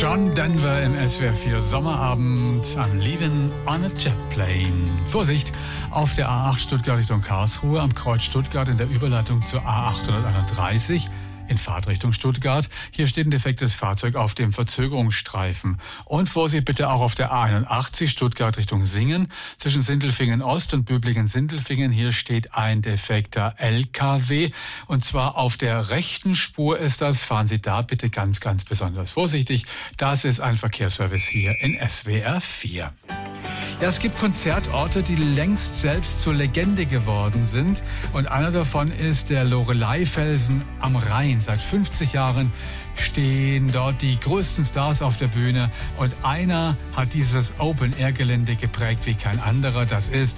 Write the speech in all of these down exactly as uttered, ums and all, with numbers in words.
John Denver im S W R vier Sommerabend. I'm leaving on a jet plane. Vorsicht, auf der A acht Stuttgart Richtung Karlsruhe, am Kreuz Stuttgart in der Überleitung zur A achthunderteinunddreißig in Fahrtrichtung Stuttgart. Hier steht ein defektes Fahrzeug auf dem Verzögerungsstreifen. Und Vorsicht bitte auch auf der A einundachtzig Stuttgart Richtung Singen zwischen Sindelfingen Ost und Böblingen-Sindelfingen. Hier steht ein defekter L K W und zwar auf der rechten Spur ist das. Fahren Sie da bitte ganz, ganz besonders vorsichtig. Das ist ein Verkehrsservice hier in S W R vier. Ja, es gibt Konzertorte, die längst selbst zur Legende geworden sind. Und einer davon ist der Loreley-Felsen am Rhein. Seit fünfzig Jahren stehen dort die größten Stars auf der Bühne. Und einer hat dieses Open-Air-Gelände geprägt wie kein anderer. Das ist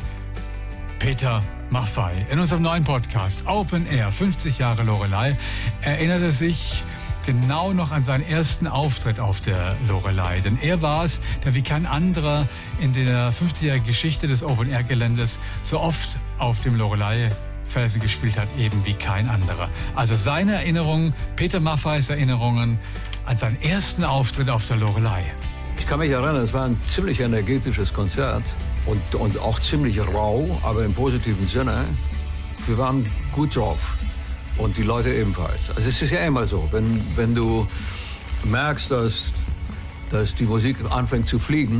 Peter Maffay. In unserem neuen Podcast Open Air, fünfzig Jahre Loreley, erinnert er sich genau noch an seinen ersten Auftritt auf der Loreley. Denn er war es, der wie kein anderer in der fünfzigjährigen Geschichte des Open-Air-Geländes so oft auf dem Loreley-Felsen gespielt hat, eben wie kein anderer. Also seine Erinnerungen, Peter Maffays Erinnerungen an seinen ersten Auftritt auf der Loreley. Ich kann mich erinnern, es war ein ziemlich energetisches Konzert und, und auch ziemlich rau, aber im positiven Sinne. Wir waren gut drauf. Und die Leute ebenfalls. Also es ist ja immer so, wenn, wenn du merkst, dass, dass die Musik anfängt zu fliegen,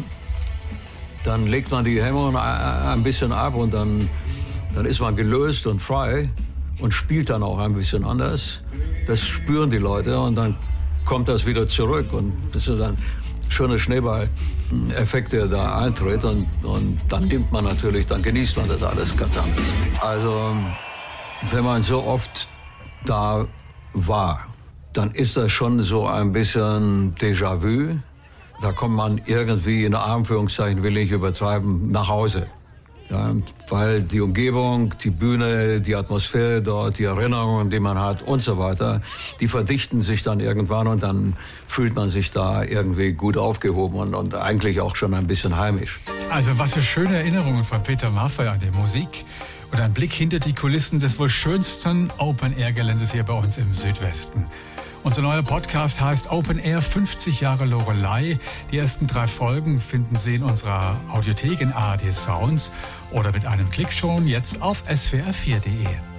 dann legt man die Hemmungen ein bisschen ab und dann, dann ist man gelöst und frei und spielt dann auch ein bisschen anders. Das spüren die Leute und dann kommt das wieder zurück und das ist ein schöner Schneeball-Effekt, der da eintritt und, und dann nimmt man natürlich, dann genießt man das alles ganz anders. Also wenn man so oft da war, dann ist das schon so ein bisschen Déjà-vu. Da kommt man irgendwie, in Anführungszeichen will ich übertreiben, nach Hause. Ja, weil die Umgebung, die Bühne, die Atmosphäre dort, die Erinnerungen, die man hat und so weiter, die verdichten sich dann irgendwann und dann fühlt man sich da irgendwie gut aufgehoben und, und eigentlich auch schon ein bisschen heimisch. Also was für schöne Erinnerungen von Peter Maffay an die Musik. Und ein Blick hinter die Kulissen des wohl schönsten Open-Air-Geländes hier bei uns im Südwesten. Unser neuer Podcast heißt Open Air fünfzig Jahre Loreley. Die ersten drei Folgen finden Sie in unserer Audiothek in A R D Sounds oder mit einem Klick schon jetzt auf S W R vier punkt de.